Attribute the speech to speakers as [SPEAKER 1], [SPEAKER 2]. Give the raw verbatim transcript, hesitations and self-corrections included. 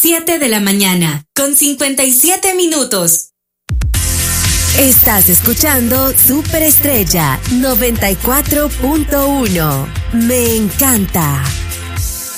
[SPEAKER 1] siete de la mañana, con cincuenta y siete minutos.
[SPEAKER 2] Estás escuchando Superestrella noventa y cuatro punto uno. Me encanta.